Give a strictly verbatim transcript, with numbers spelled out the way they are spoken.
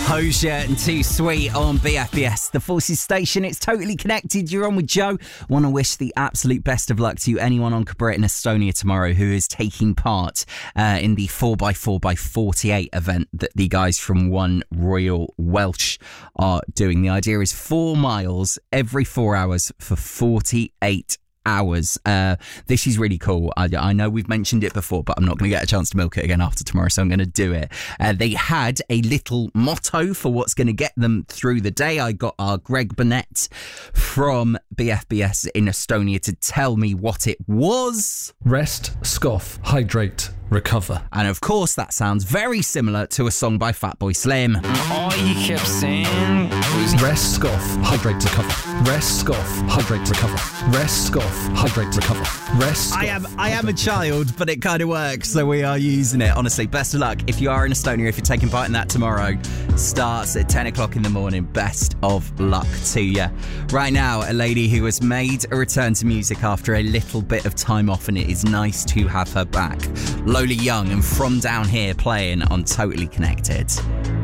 Hosier and Too Sweet on B F B S, the Forces station. It's totally connected. You're on with Joe. Want to wish the absolute best of luck to anyone on Cabrit in Estonia tomorrow who is taking part uh, in the four by four by forty-eight event that the guys from One Royal Welsh are doing. The idea is four miles every four hours for forty-eight hours. Uh, this is really cool. I, I know we've mentioned it before, but I'm not going to get a chance to milk it again after tomorrow, so I'm going to do it. Uh, they had a little motto for what's going to get them through the day. I got our Greg Burnett from B F B S in Estonia to tell me what it was. Rest, scoff, hydrate, recover. And of course, that sounds very similar to a song by Fatboy Slim. All he kept saying was rest, scoff, hydrate, recover. Rest, scoff, hydrate, recover. Rest, scoff, hydrate, recover. Rest, scoff, I am I am a child, but it kind of works, so we are using it. Honestly, best of luck. If you are in Estonia, if you're taking part in that tomorrow, starts at ten o'clock in the morning. Best of luck to you. Right now, a lady who has made a return to music after a little bit of time off, and it is nice to have her back. Lowly Young and From Down Here playing on Totally Connected.